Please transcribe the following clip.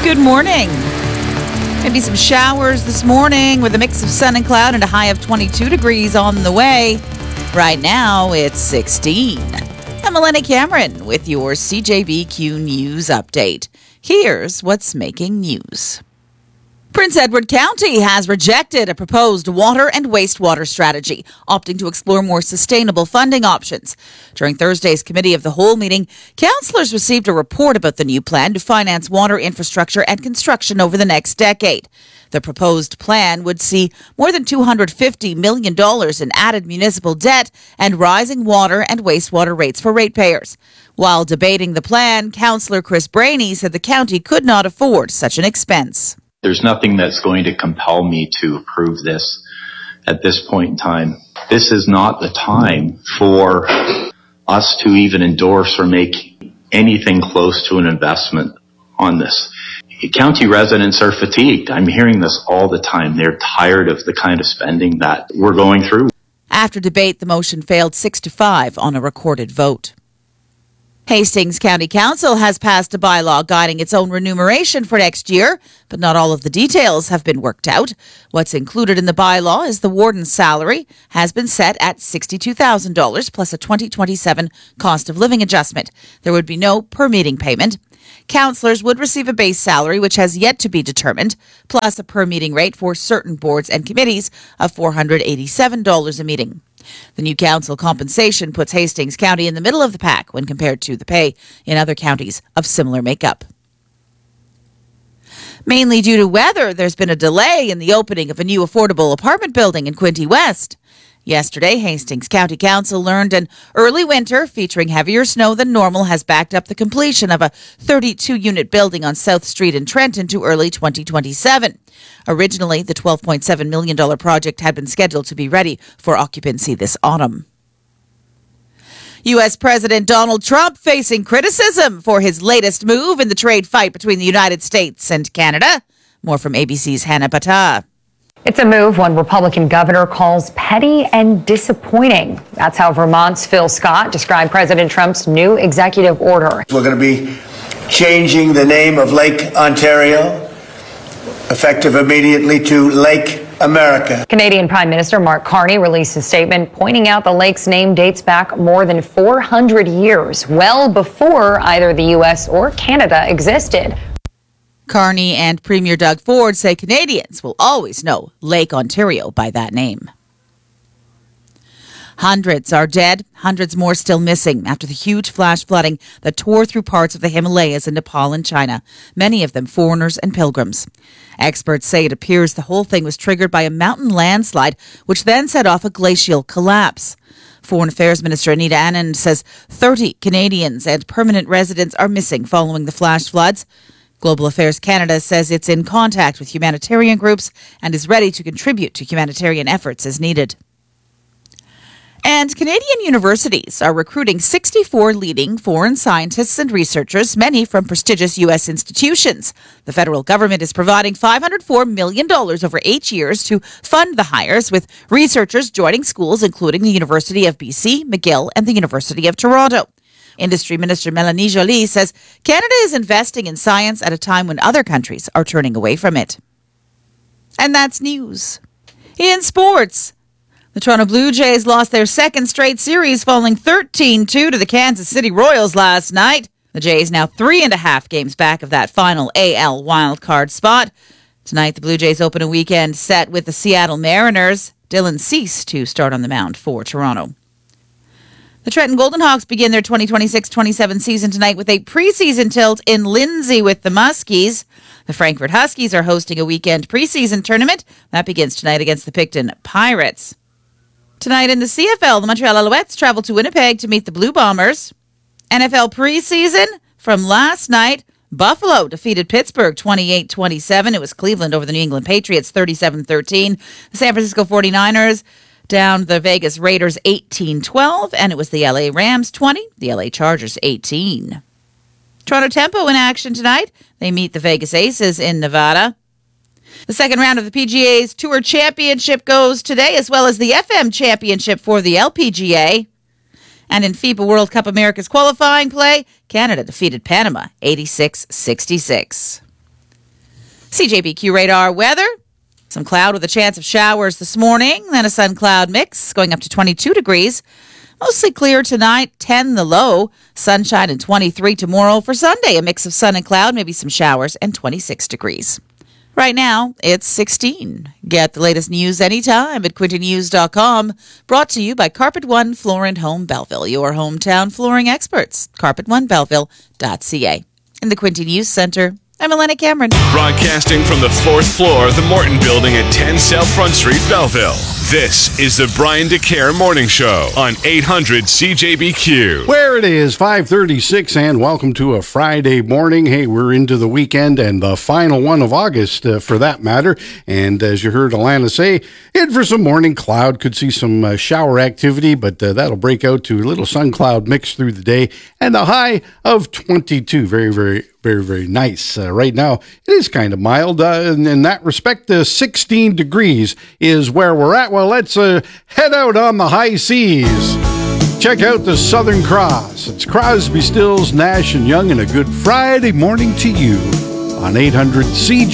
Good morning. Maybe some showers this morning with a mix of sun and cloud and a high of 22 degrees on the way. Right now, it's 16. I'm Elena Cameron with your CJBQ News Update. Here's what's making news. Prince Edward County has rejected a proposed water and wastewater strategy, opting to explore more sustainable funding options. During Thursday's Committee of the Whole meeting, councillors received a report about the new plan to finance water infrastructure and construction over the next decade. The proposed plan would see more than $250 million in added municipal debt and rising water and wastewater rates for ratepayers. While debating the plan, Councillor Chris Brainey said the county could not afford such an expense. There's nothing that's going to compel me to approve this at this point in time. This is not the time for us to even endorse or make anything close to an investment on this. County residents are fatigued. I'm hearing this all the time. They're tired of the kind of spending that we're going through. After debate, the motion failed 6-5 on a recorded vote. Hastings County Council has passed a bylaw guiding its own remuneration for next year, but not all of the details have been worked out. What's included in the bylaw is the warden's salary has been set at $62,000 plus a 2027 cost of living adjustment. There would be no per meeting payment. Councillors would receive a base salary, which has yet to be determined, plus a per meeting rate for certain boards and committees of $487 a meeting. The new council compensation puts Hastings County in the middle of the pack when compared to the pay in other counties of similar makeup. Mainly due to weather, there's been a delay in the opening of a new affordable apartment building in Quinte West. Yesterday, Hastings County Council learned an early winter featuring heavier snow than normal has backed up the completion of a 32-unit building on South Street in Trenton to early 2027. Originally, the $12.7 million project had been scheduled to be ready for occupancy this autumn. U.S. President Donald Trump facing criticism for his latest move in the trade fight between the United States and Canada. More from ABC's Hannah Bata. It's a move one Republican governor calls petty and disappointing. That's how Vermont's Phil Scott described President Trump's new executive order. We're going to be changing the name of Lake Ontario, effective immediately, to Lake America. Canadian Prime Minister Mark Carney released a statement pointing out the lake's name dates back more than 400 years, well before either the U.S. or Canada existed. Carney and Premier Doug Ford say Canadians will always know Lake Ontario by that name. Hundreds are dead, hundreds more still missing after the huge flash flooding that tore through parts of the Himalayas in Nepal and China, many of them foreigners and pilgrims. Experts say it appears the whole thing was triggered by a mountain landslide, which then set off a glacial collapse. Foreign Affairs Minister Anita Anand says 30 Canadians and permanent residents are missing following the flash floods. Global Affairs Canada says it's in contact with humanitarian groups and is ready to contribute to humanitarian efforts as needed. And Canadian universities are recruiting 64 leading foreign scientists and researchers, many from prestigious U.S. institutions. The federal government is providing $504 million over 8 years to fund the hires, with researchers joining schools including the University of BC, McGill, and the University of Toronto. Industry Minister Mélanie Joly says Canada is investing in science at a time when other countries are turning away from it. And that's news. In sports, the Toronto Blue Jays lost their second straight series, falling 13-2 to the Kansas City Royals last night. The Jays now 3.5 games back of that final AL wildcard spot. Tonight, the Blue Jays open a weekend set with the Seattle Mariners. Dylan Cease to start on the mound for Toronto. The Trenton Golden Hawks begin their 2026-27 season tonight with a preseason tilt in Lindsay with the Muskies. The Frankfurt Huskies are hosting a weekend preseason tournament. That begins tonight against the Picton Pirates. Tonight in the CFL, the Montreal Alouettes travel to Winnipeg to meet the Blue Bombers. NFL preseason from last night, Buffalo defeated Pittsburgh 28-27. It was Cleveland over the New England Patriots 37-13. The San Francisco 49ers down the Vegas Raiders 18-12, and it was the LA Rams 20, the LA Chargers 18. Toronto Tempo in action tonight. They meet the Vegas Aces in Nevada. The second round of the PGA's Tour Championship goes today, as well as the FM Championship for the LPGA. And in FIBA World Cup America's qualifying play, Canada defeated Panama 86-66. CJBQ radar weather. Some cloud with a chance of showers this morning, then a sun-cloud mix going up to 22 degrees. Mostly clear tonight, 10 the low. Sunshine and 23 tomorrow. For Sunday, a mix of sun and cloud, maybe some showers, and 26 degrees. Right now, it's 16. Get the latest news anytime at QuintonNews.com. Brought to you by Carpet One Floor and Home Belleville, your hometown flooring experts. CarpetOneBelleville.ca. In the Quinton News Center, I'm Elena Cameron. Broadcasting from the fourth floor of the Morton Building at 10 South Front Street, Belleville. This is the Brian DeCare Morning Show on 800 CJBQ. Where it is, 5:36, and welcome to a Friday morning. Hey, we're into the weekend and the final one of August, for that matter. And as you heard Alana say, in for some morning cloud. Could see some shower activity, but that'll break out to a little sun cloud mix through the day. And a high of 22. Very, very, very, very nice. Right now, it is kind of mild. In that respect, 16 degrees is where we're at. Well, let's head out on the high seas. Check out the Southern Cross. It's Crosby, Stills, Nash & Young, and a good Friday morning to you on 800 CJ.